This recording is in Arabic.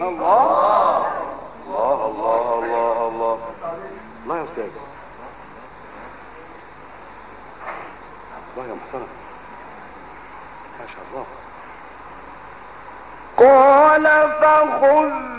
الله الله الله الله الله الله يا استاذ، الله يا محترم، ما شاء الله. قال فخذ